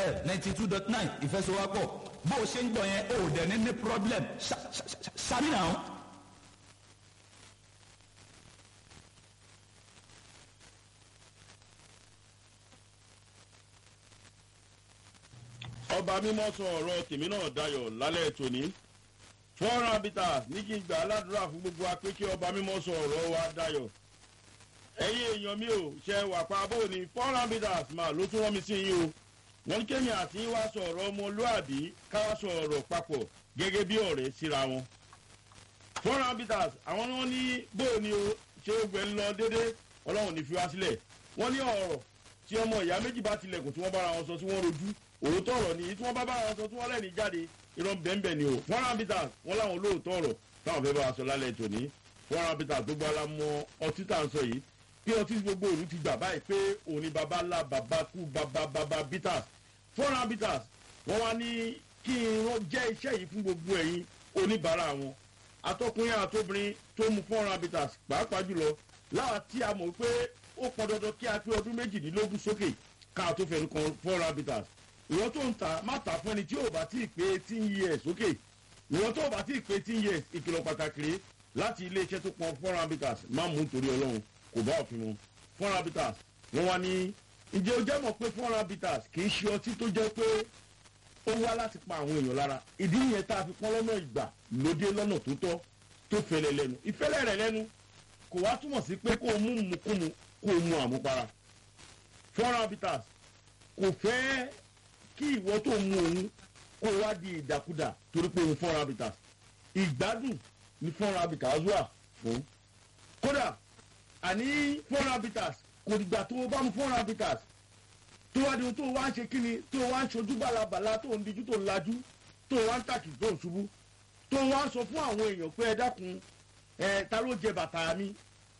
92.9 ìfẹsowápọ̀ bó o ṣe ń gbọ́ yẹn o ò dẹ̀ ní problem ṣàmì náà. ọba mímọ́ sọ ọ̀rọ̀ tèmi náà dayọ̀ lálẹ́ tòní fọ́nrán habitat ní kí n gbà aládùúrà fún gbogbo wa pé kí ọba mímọ́ sọ ọ̀rọ̀ wa dayọ̀ ẹ̀yin èèyàn mi ò ṣe wà pa bó ni fọ́nrán habitat máa ló tún rán mi sí yín o wọ́n kémi àti wá sọ ọ̀rọ̀ ọmọlúàbí ká sọ ọ̀rọ̀ papọ̀ gẹ́gẹ́ bí ọ̀rẹ́ síra wọn fọ́nrán habitat àwọn wọn ní bó ni o ṣe ogun ẹ̀ lọ dédé ọlọ́run ní fi wá sílẹ̀ wọ́n ní ọ̀rọ̀ tí ọmọ ìyá méjì bá tilẹ̀kùn tí wọ́n bára wọn sọ tí wọ́n rojú òótọ́ ọ̀rọ̀ ni tí wọ́n bá bára wọn sọ tí wọ́n lẹ́ni jáde irọ́ bẹ́ẹ̀nbẹ́ẹ̀ ni o fọ́nrán habitat wọ́n láwọn olóòótọ́ ọ̀rọ̀ táwọn fẹ́ bá wa sọ lálẹ́ tòní fọ́nrán habitat tó gbọ́ alámọ ọtí tá à ń sọ yìí pé ọtí gbogbo òru ti gbà báyìí pé òní baba ńlá baba kú baba bitters fọ́nrán habitat wọ́n wá ní kí wọ́n jẹ́ iṣẹ́ yìí fún gbogbo ẹ̀yin oníbàárà wọn atọ́kùnrin àtobìnrin tó mu fọ́nrán habitat pàápàá jùlọ láwa tí a mọ̀ pé ó pọn dandan kí a pé ọdún méjìdínlógún sókè ká tó fẹnu kan fọ́nrán habitat ìwọ́n tó ń ta má ta fún ẹni tí ò bá tí ì pé 18 years sókè ìwọ́n tó bá tí ì pé 18 years ìkìlọ̀ pàtàkì rèé láti iléeṣẹ́ tó pọn fọ́nrán habitat má mú nítorí ọlọ́run kò bá òfin mu fọ́nrán habitat wọ́n wá ní ǹjẹ́ o jẹ́ mọ̀ pé fọ́nrán habitat kì í ṣe ọtí tó jẹ́ pé ó wá láti pa àwọn èèyàn lára ìdí yẹn tá a fi pọ́n lọ́nà ìgbà lóde lọ́nà tó tọ́ tó fẹlẹ̀ lẹ́nu ìfẹ́lẹ̀ rẹ̀ lẹ́nu kò wá túmọ̀ sí pé kó o mú mukúmu kó o mu àmupara fọ́nrán habitat kò fẹ́ kí ìwọ tó mu òun kó wá di ìdàkudà torí pé òun fọ́nrán habitat ìgbádùn ní fọ́nrán habitat wà fún kódà àní fọ́nrán habitat kò dìgbà tó o bá mu fọ́nrán habitat tó wá di ohun tó o wá ń ṣe kíni tó o wá ń ṣojú balabala tó o ń dijú tó o ń lajú tó o wá ń tàkì tó o ń ṣubú tó o wá ń sọ fún àwọn èèyàn pé ẹ dákun ta ló jẹ bàtà mi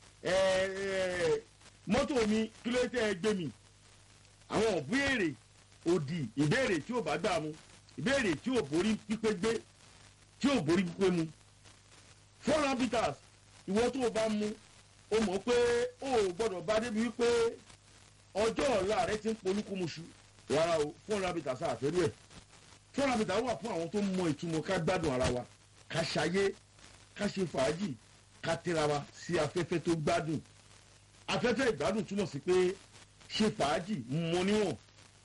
mọ́tò mi kí ló tẹ́ ẹ gbé mi àwọn òbéèrè òdì ìbéèrè tí ò bá gbà mu ìbéèrè tí ò borí pípé gbé tí ò borí pípé mu fọ́nrán habitat ìwọ tó o bá mu o mọ̀ pé o ò gbọ́dọ̀ bá débi wípé ọjọ́ ọ̀la rẹ ti ń polúkúmuṣu rárá o fọ́nrán habitat sáàfẹ́rú ẹ̀ fọ́nrán habitat wà fún àwọn tó mọ ìtumọ̀ ká gbádùn ara wa ká ṣayé ká ṣe fàájì ká tẹ́ra wa sí afẹ́fẹ́ tó gbádùn afẹ́fẹ́ ìgbádùn túmọ̀ sí pé ṣe fàájì mọ níwọ̀n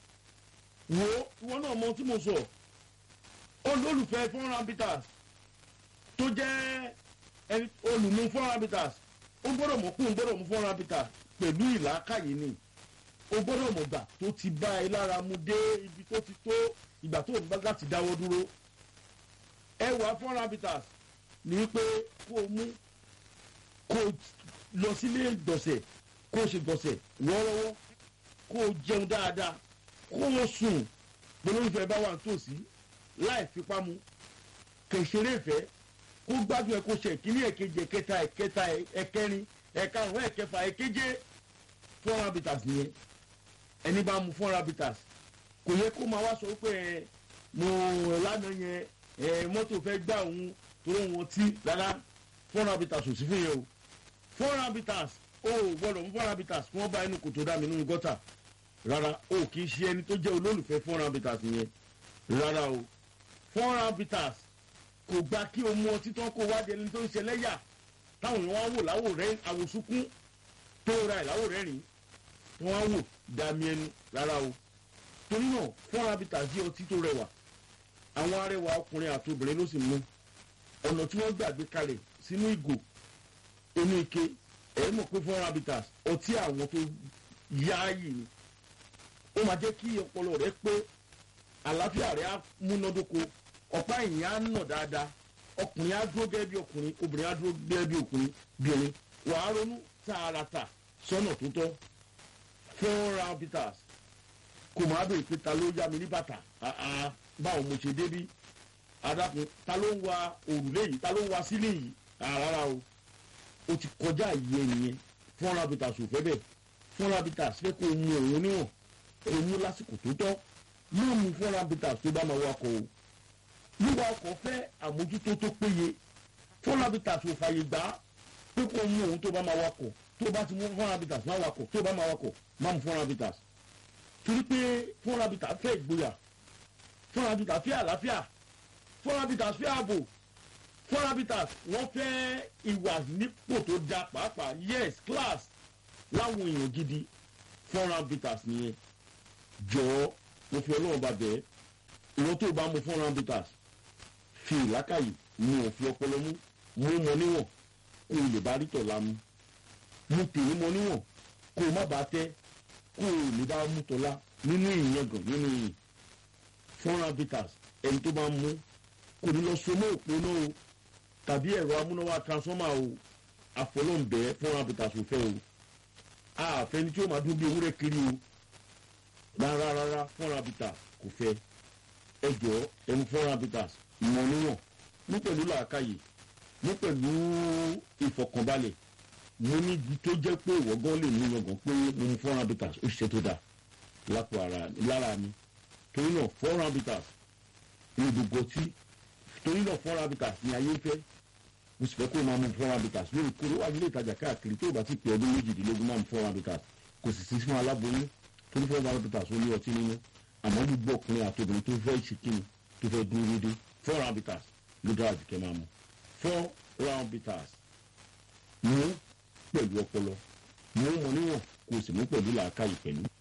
wo ìwọ náà mọ tí mo sọ olólùfẹ́ fọ́nrán habitat tó jẹ́ olùmú fọ́nrán habitat ó gbọ́dọ̀ mọ̀ pé ó gbọ́dọ̀ mú fọ́nrán habitat pẹ̀lú ìlàkàyè ni ó gbọ́dọ̀ mọ̀ gbà tó ti bá ẹ lára mu dé ibi tó ti tó ìgbà tó ń bá láti dáwọ́ dúró ẹwà fọ́nrán habitat ní pé kó o mú kó o lọ sílé ìgbọ̀nsẹ̀ kó o ṣe gbọ̀nsẹ̀ wọ́ọ́rọ́wọ́ kó o jẹun dáadáa kó o sùn gbólóńfẹ́ bá wà nítòsí láì fipá mu kẹ̀sẹ̀rẹ̀ ìfẹ́ kó gbádùn ẹ̀ kó ṣe ìkíní ẹ̀kejì ẹ̀kẹta ẹ̀kẹrin ẹ̀karùn-ún ẹ̀kẹfà ẹ̀keje fọ́nrán habitat nìyẹn ẹni bá mu fọ́nrán habitat kò yẹ kó máa wá sọ pé mo lánàá yẹn mọ́tò fẹ́ gbá òun torí wọn tí rárá fọ́nrán habitat ò sí fún yẹn o fọ́nrán habitat o gbọ́dọ̀ mú fọ́nrán habitat kí wọ́n bá inú kòtò dá mi nínú gọ́tà rárá o kì í ṣe ẹni tó jẹ́ olólùfẹ́ fọ́nrán habitat yẹn rárá o fọ́nrán habitat kò gba kí o mú ọtí tán kó wá di ẹni tó ń ṣẹlẹ́yà táwọn èèyàn wá wò láwò rẹ àwòsúnkún tó ra ẹ̀ láwò rẹ́rìn wọ́n wá wò dàmí ẹnu rárá o torí náà fọ́nrán habitat jẹ́ ọtí tó rẹwà àwọn arẹwà ọkùnrin àti obìnrin ló sì mú ọ̀nà tí wọ́n gbàgbé kalẹ̀ sínú ìgò inú ike ẹ̀ mọ̀ pé fọ́nrán habitat ọtí àwọn tó yááyì ni ó máa jẹ́ kí ọpọlọ rẹ pé àlàáfíà rẹ á múnádóko ọ̀pá ẹ̀yìn á nà dáadáa ọkùnrin á dúró gẹ́gẹ́ bí ọkùnrin obìnrin á dúró gẹ́gẹ́ bí obìnrin wàá ronú tààràtà sọ́nà tó tọ́ fọ́nrán habitat kò máa bèèrè pé ta ló yá mi ní bàtà báwo mo ṣe débí adákun ta ló ń wa òrùlé yìí ta ló ń wa sílé yìí rárá o ti kọjá ìyẹn nìyẹn fọ́nrán habitat ò fẹ́ bẹ́ẹ̀ fọ́nrán habitat fẹ́ kó o mu òun níwọ̀n kó o mu lásìkò tó tọ́ máa mu fọ́nrán habitat tó bá máa wakọ̀ o wíwa ọkọ̀ fẹ́ àmójútó tó péye fọ́nrán habitat ò fàyè gbà á pé kó o mu òun tó bá máa wakọ̀ tó bá ti mú fọ́nrán habitat máa wakọ̀ tó bá máa wakọ̀ máa mu fọ́nrán habitat torí pé fúnra bìtà fẹ́ ìgboyà, fúnra bìtà fẹ́ àlàáfíà, fúnra bìtà fẹ́ ààbò, fúnra bìtà wọ́n fẹ́ ìwà nípò tó da pàápàá yes class láwọn èèyàn gidi fúnra bìtà nìyẹn. jọ̀ọ́ mo fi ọlọ́run bá bẹ́ẹ̀ ìwọ́n tó bá mu fúnra bìtà fi ìlákàyè ní òfin ọpọlọ mú mọ níwọ̀n kó o lè bá rí tọ̀la mu mu tèmi mọ níwọ̀n kó o má bàa tẹ́ kó o lè bá mú tọ́lá nínú ìyangàn nínú ìyìn. fúnra bitters ẹni tó bá ń mú kò ní lọ so mọ́ òpó náà o tàbí ẹ̀rọ amúnáwá transformer o àfọlọ́ǹbẹ́ fúnra bitters ò fẹ́ o àfẹni tí ó máa dún bí ewúrẹ́ kiri o rárá fúnra bitters kò fẹ́. ẹ jọ̀ọ́ ẹnu fúnra bitters mọ níwọ̀n mú pẹ̀lú làákàyè mú pẹ̀lú ìfọ̀kànbalẹ̀ mo ní ibi tó jẹ́ pé ìwọ́gán lè mú yangàn pé mo mú fúnra bitters ó ṣiṣẹ́ tó dáa lápò lára mi. torí náà fúnra bitters ní gbogbo ọtí torí náà fúnra bitters ní ayé fẹ́ mo sì fẹ́ kó o máa mú fúnra bitters lórí kóró wájú ilé ìtajà káàkiri tó o bá ti pè ọdún méjìdínlógún máa mú fúnra bitters kò sì sí fún aláboyún torí fúnra bitters ó ní ọtí nínú àmọ́ gbogbo ọkùnrin àti obìnrin tó fẹ́ ìṣìkìnnì tó fẹ́ dúró déédéé fúnra bitters ló dára jù kẹ́ máa mú fúnra bitters mú pẹ̀lú ọpọlọ mú mọ níwọ̀n kò sì mú pẹ̀lú làákàyè pẹ̀lú.